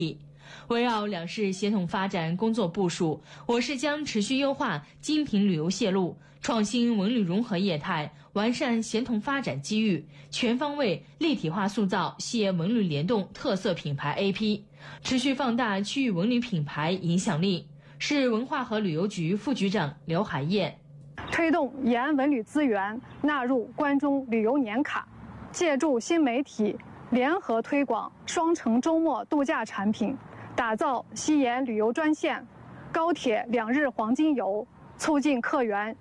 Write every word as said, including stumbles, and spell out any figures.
围绕两市协同发展工作部署，我市将持续优化精品旅游线路，创新文旅融合业态，完善协同发展机遇，全方位立体化塑造西冶文旅联动特色品牌 A P， 持续放大区域文旅品牌影响力。市文化和旅游局副局长刘海燕。 推动沿岸文旅资源纳入关中旅游年卡，借助新媒体联合推广双城周末度假产品，打造西沿旅游专线、高铁两日黄金游，促进客源